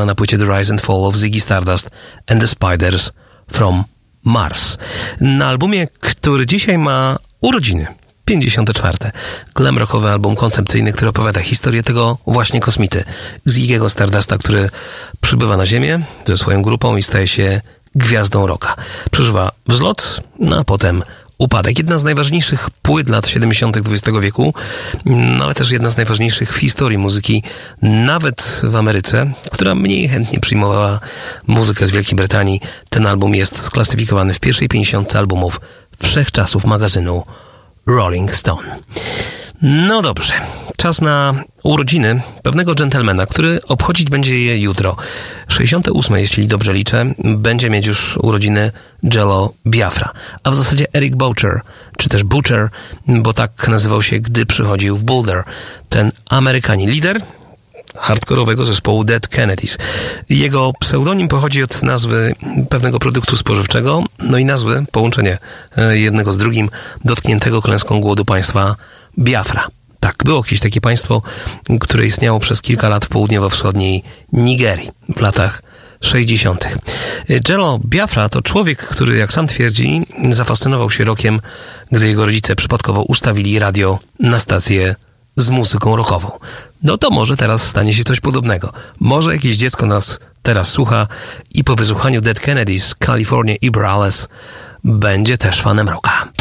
nagrana na płycie The Rise and Fall of Ziggy Stardust and the Spiders from Mars. Na albumie, który dzisiaj ma urodziny, 54. Glam rockowy album koncepcyjny, który opowiada historię tego właśnie kosmity, Ziggy'ego Stardusta, który przybywa na Ziemię ze swoją grupą i staje się gwiazdą rocka. Przeżywa wzlot, a potem upadek. Jedna z najważniejszych płyt lat 70. XX wieku, ale też jedna z najważniejszych w historii muzyki, nawet w Ameryce, która mniej chętnie przyjmowała muzykę z Wielkiej Brytanii. Ten album jest sklasyfikowany w pierwszej 50 albumów wszechczasów magazynu Rolling Stone. No dobrze, czas na urodziny pewnego dżentelmena, który obchodzić będzie je jutro. 68, jeśli dobrze liczę, będzie mieć już urodziny Jello Biafra, a w zasadzie Eric Boucher, czy też Butcher, bo tak nazywał się, gdy przychodził w Boulder. Ten Amerykanin, lider hardkorowego zespołu Dead Kennedys. Jego pseudonim pochodzi od nazwy pewnego produktu spożywczego, no i nazwy, połączenie jednego z drugim, dotkniętego klęską głodu państwa Biafra. Tak, było jakieś takie państwo, które istniało przez kilka lat w południowo-wschodniej Nigerii w latach 60. Jello Biafra to człowiek, który, jak sam twierdzi, zafascynował się rockiem, gdy jego rodzice przypadkowo ustawili radio na stację z muzyką rockową. No to może teraz stanie się coś podobnego. Może jakieś dziecko nas teraz słucha i po wysłuchaniu Dead Kennedys, California Iberales będzie też fanem rocka.